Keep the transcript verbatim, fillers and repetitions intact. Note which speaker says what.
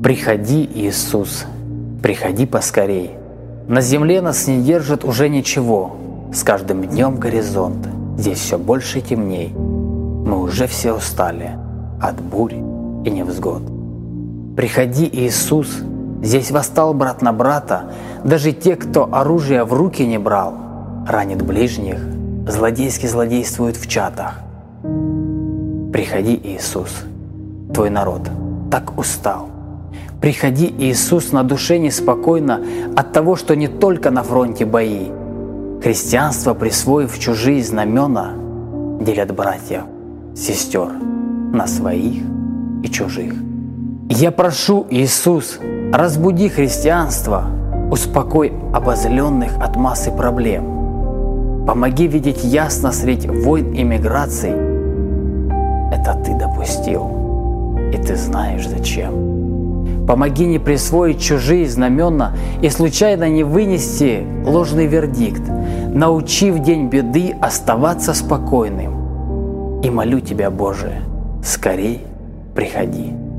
Speaker 1: Приходи, Иисус, приходи поскорей. На земле нас не держит уже ничего. С каждым днем горизонт, здесь все больше и темней. Мы уже все устали от бурь и невзгод. Приходи, Иисус, здесь восстал брат на брата. Даже те, кто оружие в руки не брал, ранит ближних, злодейски злодействуют в чатах. Приходи, Иисус, твой народ так устал. Приходи, Иисус, на душе неспокойно от того, что не только на фронте бои. Христианство, присвоив чужие знамена, делят братьев, сестер на своих и чужих. Я прошу, Иисус, разбуди христианство, успокой обозленных от массы проблем. Помоги видеть ясно средь войн и миграций. Это Ты допустил, и Ты знаешь зачем. Помоги не присвоить чужие знамена и случайно не вынести ложный вердикт. Научи в день беды оставаться спокойным. И молю Тебя, Боже, скорей приходи.